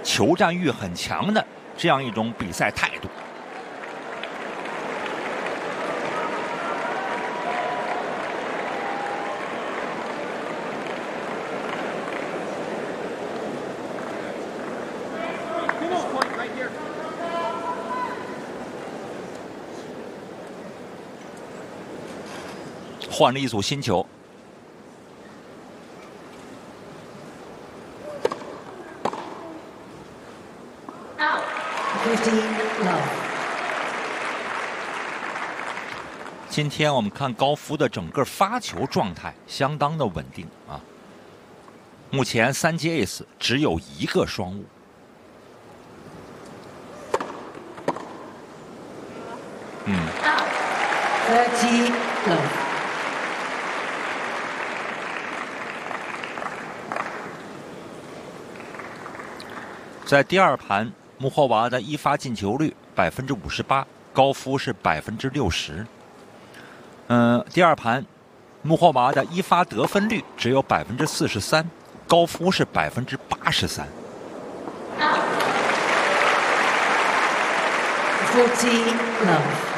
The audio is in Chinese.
求战欲很强的这样一种比赛态度。换了一组新球。今天我们看高夫的整个发球状态相当的稳定啊，目前3记 ace 只有1个双误。 30 love。 在第2盘，穆霍娃的一发进球率58%，高夫是60%。第2盘，穆霍娃的一发得分率只有43%，高夫是83%。 40 love。